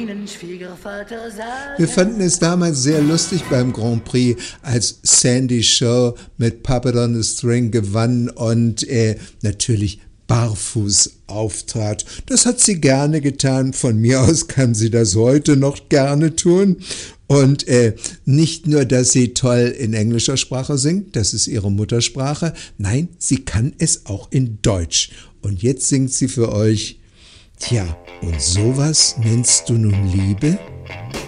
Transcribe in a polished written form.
Ihnen Schwiegervater sagen. Wir fanden es damals sehr lustig beim Grand Prix, als Sandy Shaw mit Puppet on the String gewann und natürlich barfuß auftrat. Das hat sie gerne getan. Von mir aus kann sie das heute noch gerne tun. Und nicht nur, dass sie toll in englischer Sprache singt, das ist ihre Muttersprache, nein, sie kann es auch in Deutsch. Und jetzt singt sie für euch, tja, und sowas nennst du nun Liebe?